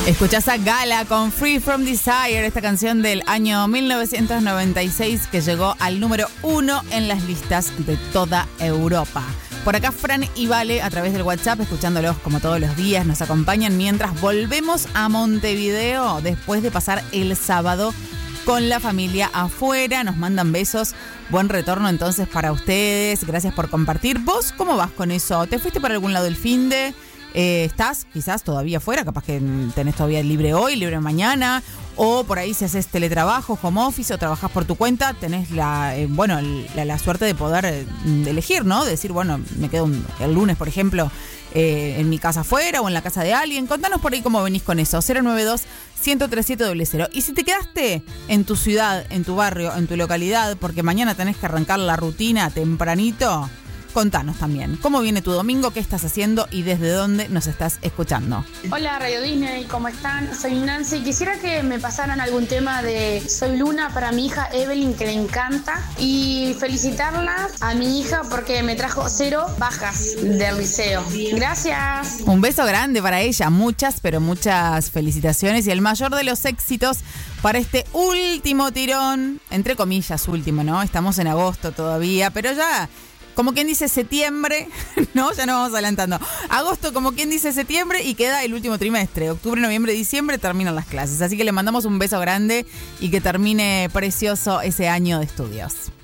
Escuchás a Gala con Free From Desire, esta canción del año 1996 que llegó al número 1 en las listas de toda Europa. Por acá Fran y Vale a través del WhatsApp, escuchándolos como todos los días, nos acompañan mientras volvemos a Montevideo después de pasar el sábado con la familia afuera. Nos mandan besos. Buen retorno entonces para ustedes. Gracias por compartir. ¿Vos cómo vas con eso? ¿Te fuiste para algún lado el finde? ¿Estás quizás todavía fuera? Capaz que tenés todavía libre hoy, libre mañana. O por ahí si haces teletrabajo, home office o trabajás por tu cuenta, tenés la suerte de poder elegir, ¿no? De decir, bueno, me quedo el lunes, por ejemplo, en mi casa afuera o en la casa de alguien. Contanos por ahí cómo venís con eso. 092-137-00. Y si te quedaste en tu ciudad, en tu barrio, en tu localidad, porque mañana tenés que arrancar la rutina tempranito, contanos también. ¿Cómo viene tu domingo? ¿Qué estás haciendo? ¿Y desde dónde nos estás escuchando? Hola Radio Disney, ¿cómo están? Soy Nancy. Quisiera que me pasaran algún tema de Soy Luna para mi hija Evelyn, que le encanta. Y felicitarla a mi hija porque me trajo 0 bajas del liceo. Gracias. Un beso grande para ella. Muchas, pero muchas felicitaciones. Y el mayor de los éxitos para este último tirón. Entre comillas, último, ¿no? Estamos en agosto todavía, pero ya... Como quien dice septiembre, ¿no? Ya nos vamos adelantando. Agosto, como quien dice septiembre, y queda el último trimestre. Octubre, noviembre, diciembre terminan las clases. Así que le mandamos un beso grande y que termine precioso ese año de estudios.